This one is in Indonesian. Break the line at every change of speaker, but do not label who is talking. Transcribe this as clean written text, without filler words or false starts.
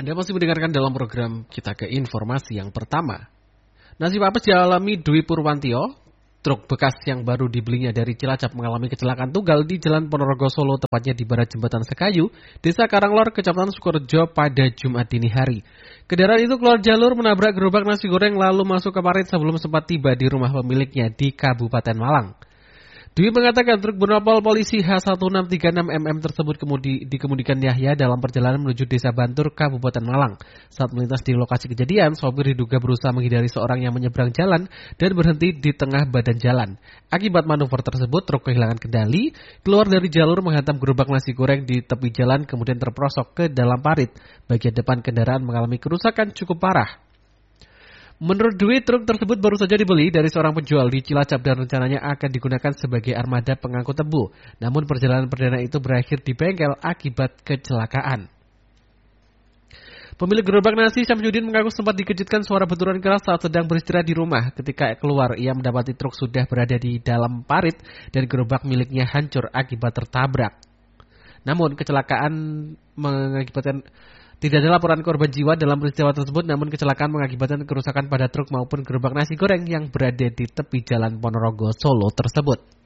Anda masih mendengarkan dalam program kita ke informasi yang pertama. Nasib apes dialami Dwi Purwantio. Truk bekas yang baru dibelinya dari Cilacap mengalami kecelakaan tunggal di Jalan Ponorogo Solo, tepatnya di barat Jembatan Sekayu, Desa Karanglor, Kecamatan Sukorejo pada Jumat dini hari. Kendaraan itu keluar jalur menabrak gerobak nasi goreng lalu masuk ke parit sebelum sempat tiba di rumah pemiliknya di Kabupaten Malang. Dwi mengatakan truk bernomor polisi H1636MM tersebut dikemudikan Yahya dalam perjalanan menuju Desa Bantur, Kabupaten Malang. Saat melintas di lokasi kejadian, sopir diduga berusaha menghindari seorang yang menyeberang jalan dan berhenti di tengah badan jalan. Akibat manuver tersebut, truk kehilangan kendali, keluar dari jalur menghantam gerobak nasi goreng di tepi jalan kemudian terperosok ke dalam parit. Bagian depan kendaraan mengalami kerusakan cukup parah. Menurut Dwi, truk tersebut baru saja dibeli dari seorang penjual di Cilacap dan rencananya akan digunakan sebagai armada pengangkut tebu. Namun perjalanan perdana itu berakhir di bengkel akibat kecelakaan. Pemilik gerobak nasi Syamsuddin mengaku sempat dikejutkan suara benturan keras saat sedang beristirahat di rumah. Ketika keluar, ia mendapati truk sudah berada di dalam parit dan gerobak miliknya hancur akibat tertabrak. Namun kecelakaan mengakibatkan tidak ada laporan korban jiwa dalam peristiwa tersebut, namun kecelakaan mengakibatkan kerusakan pada truk maupun gerobak nasi goreng yang berada di tepi Jalan Ponorogo Solo tersebut.